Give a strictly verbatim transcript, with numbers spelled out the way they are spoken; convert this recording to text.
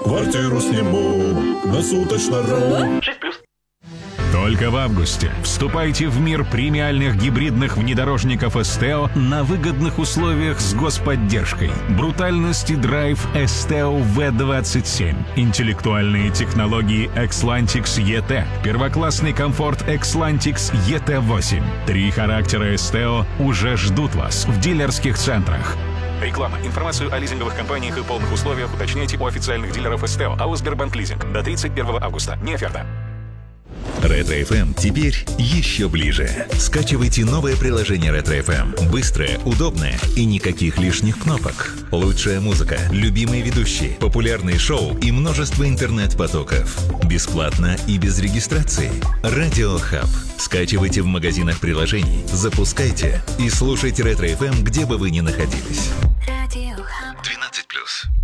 Квартиру сниму на суточно.ру. шесть плюс. Только в августе вступайте в мир премиальных гибридных внедорожников Esteo на выгодных условиях с господдержкой. Брутальность и драйв Esteo ви двадцать семь. Интеллектуальные технологии Xlantix и ти. Первоклассный комфорт Xlantix и ти восемь. Три характера Esteo уже ждут вас в дилерских центрах. Реклама. Информацию о лизинговых компаниях и полных условиях уточняйте у официальных дилеров Esteo. АО «Сбербанк Лизинг». До тридцать первого августа. Не оферта. Ретро эф эм теперь еще ближе. Скачивайте новое приложение Ретро эф эм. Быстрое, удобное и никаких лишних кнопок. Лучшая музыка, любимые ведущие, популярные шоу и множество интернет-потоков. Бесплатно и без регистрации. Радио Хаб. Скачивайте в магазинах приложений, запускайте и слушайте Ретро эф эм, где бы вы ни находились. двенадцать плюс.